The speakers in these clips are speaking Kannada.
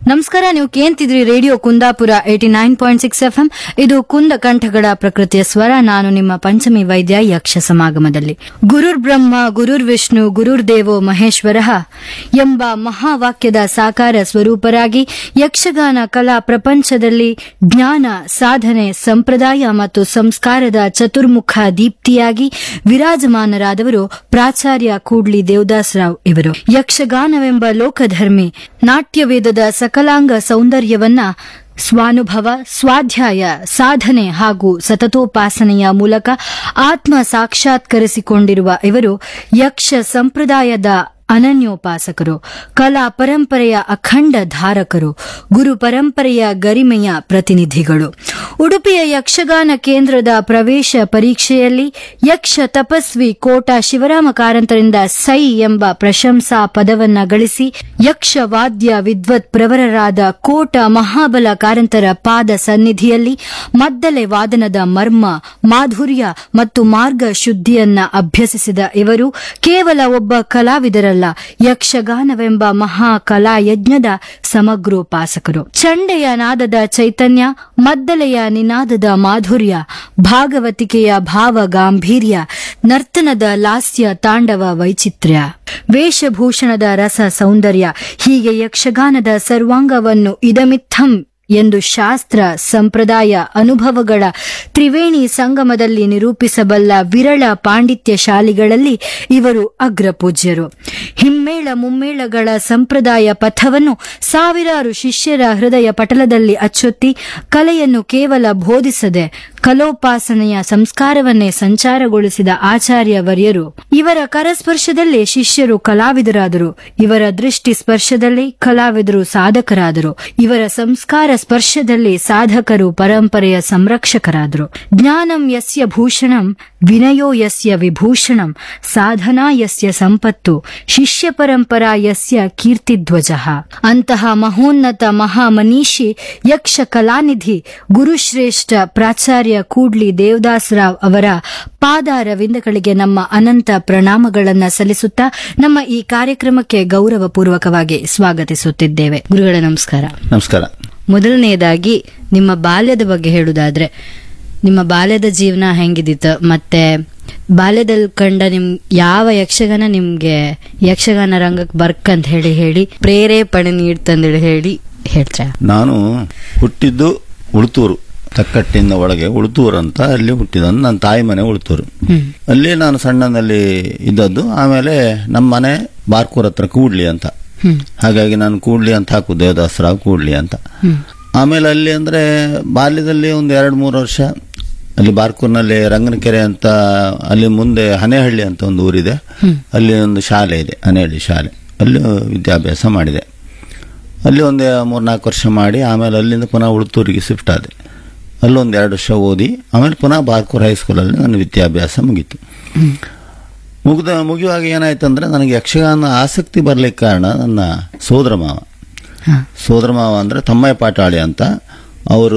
ನಮಸ್ಕಾರ. ನೀವು ಕೇಂತಿದ್ರಿ ರೇಡಿಯೋ ಕುಂದಾಪುರ 89.6 FM. ಇದು ಕುಂದ ಕಂಠಗಳ ಪ್ರಕೃತಿಯ ಸ್ವರ. ನಾನು ನಿಮ್ಮ ಪಂಚಮಿ ವೈದ್ಯ ಯಕ್ಷ ಸಮಾಗಮದಲ್ಲಿ. ಗುರುರ್ ಬ್ರಹ್ಮ ಗುರುರ್ ವಿಷ್ಣು ಗುರುರ್ ದೇವೋ ಮಹೇಶ್ವರಃ ಎಂಬ ಮಹಾವಾಕ್ಯದ ಸಾಕಾರ ಸ್ವರೂಪರಾಗಿ ಯಕ್ಷಗಾನ ಕಲಾ ಪ್ರಪಂಚದಲ್ಲಿ ಜ್ಞಾನ, ಸಾಧನೆ, ಸಂಪ್ರದಾಯ ಮತ್ತು ಸಂಸ್ಕಾರದ ಚತುರ್ಮುಖ ದೀಪ್ತಿಯಾಗಿ ವಿರಾಜಮಾನರಾದವರು ಪ್ರಾಚಾರ್ಯ ಕೂಡ್ಲಿ ದೇವದಾಸರಾವ್ ಇವರು. ಯಕ್ಷಗಾನವೆಂಬ ಲೋಕಧರ್ಮಿ ನಾಟ್ಯವೇದದ ಸಕಲಾಂಗ ಸೌಂದರ್ಯವನ್ನ ಸ್ವಾನುಭವ, ಸ್ವಾಧ್ಯಾಯ, ಸಾಧನೆ ಹಾಗೂ ಸತತೋಪಾಸನೆಯ ಮೂಲಕ ಆತ್ಮ ಸಾಕ್ಷಾತ್ಕರಿಸಿಕೊಂಡಿರುವ ಇವರು ಯಕ್ಷ ಸಂಪ್ರದಾಯದ ಅನನ್ಯೋಪಾಸಕರು, ಕಲಾ ಪರಂಪರೆಯ ಅಖಂಡ ಧಾರಕರು, ಗುರು ಪರಂಪರೆಯ ಗರಿಮೆಯ ಪ್ರತಿನಿಧಿಗಳು. ಉಡುಪಿಯ ಯಕ್ಷಗಾನ ಕೇಂದ್ರದ ಪ್ರವೇಶ ಪರೀಕ್ಷೆಯಲ್ಲಿ ಯಕ್ಷ ತಪಸ್ವಿ ಕೋಟ ಶಿವರಾಮ ಕಾರಂತರಿಂದ ಸೈ ಎಂಬ ಪ್ರಶಂಸಾ ಪದವನ್ನ ಗಳಿಸಿ ಯಕ್ಷವಾದ್ಯ ವಿದ್ವತ್ ಪ್ರವರರಾದ ಕೋಟ ಮಹಾಬಲ ಕಾರಂತರ ಪಾದ ಸನ್ನಿಧಿಯಲ್ಲಿ ಮದ್ದಲೆ ವಾದನದ ಮರ್ಮ, ಮಾಧುರ್ಯ ಮತ್ತು ಮಾರ್ಗ ಶುದ್ಧಿಯನ್ನ ಅಭ್ಯಸಿಸಿದ ಇವರು ಕೇವಲ ಒಬ್ಬ ಕಲಾವಿದರಲ್ಲ, ಯಕ್ಷಗಾನವೆಂಬ ಮಹಾ ಕಲಾಯಜ್ಞದ ಸಮಗ್ರೋಪಾಸಕರು. ಚಂಡೆಯ ನಾದದ ಚೈತನ್ಯ, ಮದ್ದಲೆಯ ನಿನಾದದ ಮಾಧುರ್ಯ, ಭಾಗವತಿಕೆಯ ಭಾವ ಗಾಂಭೀರ್ಯ, ನರ್ತನದ ಲಾಸ್ಯ ತಾಂಡವ ವೈಚಿತ್ರ್ಯ, ವೇಷಭೂಷಣದ ರಸ ಸೌಂದರ್ಯ, ಹೀಗೆ ಯಕ್ಷಗಾನದ ಸರ್ವಾಂಗವನ್ನು ಇದಮಿತ್ತಂ ಎಂದು ಶಾಸ್ತ್ರ, ಸಂಪ್ರದಾಯ, ಅನುಭವಗಳ ತ್ರಿವೇಣಿ ಸಂಗಮದಲ್ಲಿ ನಿರೂಪಿಸಬಲ್ಲ ವಿರಳ ಪಾಂಡಿತ್ಯಶಾಲಿಗಳಲ್ಲಿ ಇವರು ಅಗ್ರಪೂಜ್ಯರು. ಹಿಮ್ಮೇಳ ಮುಮ್ಮೇಳಗಳ ಸಂಪ್ರದಾಯ ಪಥವನ್ನು ಸಾವಿರಾರು ಶಿಷ್ಯರ ಹೃದಯ ಪಟಲದಲ್ಲಿ ಅಚ್ಚೊತ್ತಿ ಕಲೆಯನ್ನು ಕೇವಲ ಬೋಧಿಸದೆ ಕಲೋಪಾಸನೆಯ ಸಂಸ್ಕಾರವನ್ನೇ ಸಂಚಾರಗೊಳಿಸಿದ ಆಚಾರ್ಯ ವರ್ಯರು. ಇವರ ಕರಸ್ಪರ್ಶದಲ್ಲೇ ಶಿಷ್ಯರು ಕಲಾವಿದರಾದರು, ಇವರ ದೃಷ್ಟಿ ಸ್ಪರ್ಶದಲ್ಲಿ ಕಲಾವಿದರು ಸಾಧಕರಾದರು, ಇವರ ಸಂಸ್ಕಾರ ಸ್ಪರ್ಶದಲ್ಲಿ ಸಾಧಕರು ಪರಂಪರೆಯ ಸಂರಕ್ಷಕರಾದರು. ಜ್ಞಾನಂ ಯಸ್ಯ ಭೂಷಣಂ ವಿನಯೋ ಯಸ್ಯ ವಿಭೂಷಣಂ ಸಾಧನಾ ಯಸ್ಯ ಸಂಪತ್ತು ಶಿಷ್ಯ ಪರಂಪರಾ ಯಸ್ಯ ಕೀರ್ತಿಧ್ವಜಃ. ಅಂತಹ ಮಹೋನ್ನತ ಮಹಾಮನೀಷಿ ಯಕ್ಷ ಕಲಾನಿಧಿ ಗುರುಶ್ರೇಷ್ಠ ಪ್ರಾಚಾರ್ಯ ಕೂಡ್ಲಿ ದೇವದಾಸರಾವ್ ಅವರ ಪಾದಾರವಿಂದಗಳಿಗೆ ನಮ್ಮ ಅನಂತ ಪ್ರಣಾಮಗಳನ್ನು ಸಲ್ಲಿಸುತ್ತಾ ನಮ್ಮ ಈ ಕಾರ್ಯಕ್ರಮಕ್ಕೆ ಗೌರವಪೂರ್ವಕವಾಗಿ ಸ್ವಾಗತಿಸುತ್ತಿದ್ದೇವೆ. ಗುರುಗಳ ನಮಸ್ಕಾರ. ನಮಸ್ಕಾರ. ಮೊದಲನೆಯದಾಗಿ ನಿಮ್ಮ ಬಾಲ್ಯದ ಬಗ್ಗೆ ಹೇಳುವುದಾದ್ರೆ, ನಿಮ್ಮ ಬಾಲ್ಯದ ಜೀವನ ಹೆಂಗಿದಿತ್ತು, ಮತ್ತೆ ಬಾಲ್ಯದಲ್ಲಿ ಕಂಡ ಯಾವ ಯಕ್ಷಗಾನ ನಿಮ್ಗೆ ಯಕ್ಷಗಾನ ರಂಗಕ್ಕೆ ಬರ್ಕಂತ ಹೇಳಿ ಪ್ರೇರೇಪಣೆ ನೀಡ್ತಂದೇಳಿ ಹೇಳ್ತಾರೆ. ನಾನು ಹುಟ್ಟಿದ್ದು ಉಳುತ್ತೂರು, ತಕ್ಕಟ್ಟಿಂದ ಒಳಗೆ ಉಳುತ್ತೂರು ಅಂತ, ಅಲ್ಲಿ ಹುಟ್ಟಿದ. ನನ್ನ ತಾಯಿ ಮನೆ ಉಳುತ್ತೂರು. ಅಲ್ಲಿ ನಾನು ಸಣ್ಣನಲ್ಲಿ ಇದ್ದದ್ದು. ಆಮೇಲೆ ನಮ್ಮ ಮನೆ ಬಾರ್ಕೂರ್ ಹತ್ರ ಕೂಡ್ಲಿ ಅಂತ, ಹಾಗಾಗಿ ನಾನು ಕೂಡ್ಲಿ ಅಂತ ಹಾಕು, ದೇವದಾಸರಾವ್ ಕೂಡ್ಲಿ ಅಂತ. ಆಮೇಲೆ ಅಲ್ಲಿ ಅಂದ್ರೆ ಬಾಲ್ಯದಲ್ಲಿ ಒಂದು 2-3 ವರ್ಷ ಅಲ್ಲಿ ಬಾರ್ಕೂರ್ನಲ್ಲಿ ರಂಗನಕೆರೆ ಅಂತ, ಅಲ್ಲಿ ಮುಂದೆ ಹನೇಹಳ್ಳಿ ಅಂತ ಒಂದು ಊರಿದೆ, ಅಲ್ಲಿ ಒಂದು ಶಾಲೆ ಇದೆ, ಹನೇಹಳ್ಳಿ ಶಾಲೆ. ಅಲ್ಲಿ ವಿದ್ಯಾಭ್ಯಾಸ ಮಾಡಿದೆ. ಅಲ್ಲಿ ಒಂದು 3-4 ವರ್ಷ ಮಾಡಿ ಆಮೇಲೆ ಅಲ್ಲಿಂದ ಪುನಃ ಉಳುತ್ತೂರಿಗೆ ಶಿಫ್ಟ್ ಆದೆ. ಅಲ್ಲೊಂದು 2 ವರ್ಷ ಓದಿ ಆಮೇಲೆ ಪುನಃ ಬಾರ್ಕೂರ್ ಹೈಸ್ಕೂಲಲ್ಲಿ ನನ್ನ ವಿದ್ಯಾಭ್ಯಾಸ ಮುಗೀತು. ಮುಗಿಯುವಾಗ ಏನಾಯ್ತಂದ್ರೆ, ನನಗೆ ಯಕ್ಷಗಾನ ಆಸಕ್ತಿ ಬರ್ಲಿಕ್ಕೆ ಕಾರಣ ನನ್ನ ಸೋದರ ಮಾವ ಅಂದ್ರೆ ತಮ್ಮಯ್ಯ ಪಾಟಾಳಿ ಅಂತ. ಅವರು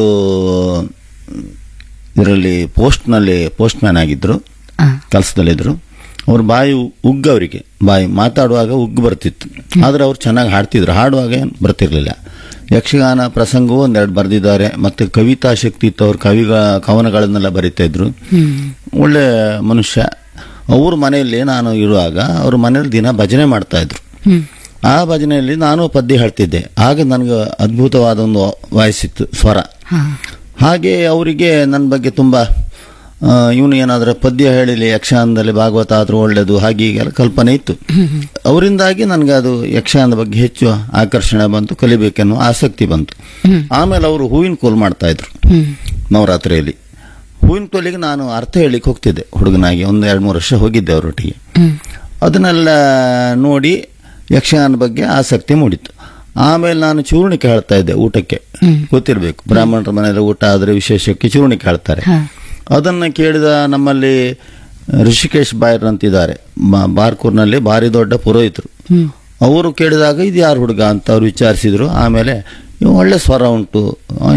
ಇದರಲ್ಲಿ ಪೋಸ್ಟ್ ಮ್ಯಾನ್ ಆಗಿದ್ರು, ಕೆಲಸದಲ್ಲಿದ್ರು. ಅವ್ರ ಬಾಯಿ ಅವರಿಗೆ ಬಾಯಿ ಮಾತಾಡುವಾಗ ಉಗ್ಗು ಬರ್ತಿತ್ತು, ಆದ್ರೆ ಅವ್ರು ಚೆನ್ನಾಗಿ ಹಾಡ್ತಿದ್ರು. ಹಾಡುವಾಗ ಏನು ಬರ್ತಿರ್ಲಿಲ್ಲ. ಯಕ್ಷಗಾನ ಪ್ರಸಂಗವೂ 1-2 ಬರೆದಿದ್ದಾರೆ. ಮತ್ತೆ ಕವಿತಾ ಶಕ್ತಿ ಇತ್ತು, ಅವ್ರ ಕವನಗಳನ್ನೆಲ್ಲ ಬರೀತಾ ಇದ್ರು. ಒಳ್ಳೆ ಮನುಷ್ಯ. ಅವ್ರ ಮನೆಯಲ್ಲಿ ನಾನು ಇರುವಾಗ ಅವ್ರ ಮನೆಯಲ್ಲಿ ದಿನ ಭಜನೆ ಮಾಡ್ತಾ ಇದ್ರು. ಆ ಭಜನೆಯಲ್ಲಿ ನಾನು ಪದ್ಯ ಹೇಳ್ತಿದ್ದೆ. ಆಗ ನನಗೆ ಅದ್ಭುತವಾದ ಒಂದು ವಾಯ್ಸ್ ಇತ್ತು, ಸ್ವರ. ಹಾಗೆ ಅವರಿಗೆ ನನ್ನ ಬಗ್ಗೆ ತುಂಬಾ ಇವನು ಏನಾದ್ರೂ ಪದ್ಯ ಹೇಳಿಲಿ, ಯಕ್ಷಗಾನದಲ್ಲಿ ಭಾಗವತ ಆದ್ರೂ ಒಳ್ಳೇದು, ಹಾಗೆ ಹೀಗೆಲ್ಲ ಕಲ್ಪನೆ ಇತ್ತು. ಅವರಿಂದಾಗಿ ನನಗೆ ಅದು ಯಕ್ಷಗಾನದ ಬಗ್ಗೆ ಹೆಚ್ಚು ಆಕರ್ಷಣೆ ಬಂತು, ಕಲಿಬೇಕೆನ್ನೋ ಆಸಕ್ತಿ ಬಂತು. ಆಮೇಲೆ ಅವರು ಹೂವಿನ ಕೋಲು ಮಾಡ್ತಾ ಇದ್ರು ನವರಾತ್ರಿಯಲ್ಲಿ. ಹೂವಿನ ಕೋಲಿಗೆ ನಾನು ಅರ್ಥ ಹೇಳಿಕ್ಕೆ ಹೋಗ್ತಿದ್ದೆ ಹುಡುಗನಾಗಿ. 1-2-3 ವರ್ಷ ಹೋಗಿದ್ದೆ ಅವರೊಟ್ಟಿಗೆ. ಅದನ್ನೆಲ್ಲ ನೋಡಿ ಯಕ್ಷಗಾನ ಬಗ್ಗೆ ಆಸಕ್ತಿ ಮೂಡಿತ್ತು. ಆಮೇಲೆ ನಾನು ಚೂರ್ಣಿಕೆ ಹೇಳ್ತಾ ಇದ್ದೆ ಊಟಕ್ಕೆ. ಗೊತ್ತಿರಬೇಕು, ಬ್ರಾಹ್ಮಣರ ಮನೆಯಲ್ಲಿ ಊಟ ಆದ್ರೆ ವಿಶೇಷಕ್ಕೆ ಚೂರ್ಣಿಕೆ ಹೇಳ್ತಾರೆ. ಅದನ್ನ ಕೇಳಿದ ನಮ್ಮಲ್ಲಿ ಋಷಿಕೇಶ್ ಬಾಯರ್ ಅಂತಿದ್ದಾರೆ, ಬಾರ್ಕೂರ್ನಲ್ಲಿ ಭಾರಿ ದೊಡ್ಡ ಪುರೋಹಿತರು. ಅವರು ಕೇಳಿದಾಗ ಇದು ಯಾರು ಹುಡುಗ ಅಂತ ಅವ್ರು ವಿಚಾರಿಸಿದ್ರು. ಆಮೇಲೆ ಒಳ್ಳೆ ಸ್ವರ ಉಂಟು,